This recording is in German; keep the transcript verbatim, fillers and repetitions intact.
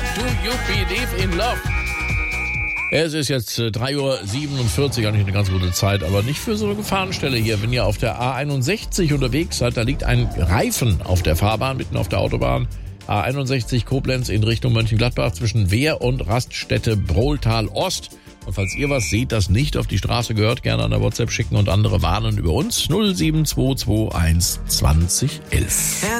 Do you believe in love? Es ist jetzt äh, drei Uhr siebenundvierzig, eigentlich eine ganz gute Zeit, aber nicht für so eine Gefahrenstelle hier. Wenn ihr auf der A einundsechzig unterwegs seid, da liegt ein Reifen auf der Fahrbahn, mitten auf der Autobahn. A einundsechzig Koblenz in Richtung Mönchengladbach zwischen Wehr und Raststätte Brohltal Ost. Und falls ihr was seht, das nicht auf die Straße gehört, gerne an der WhatsApp schicken und andere warnen über uns. null sieben zwei zwei eins zwanzig elf.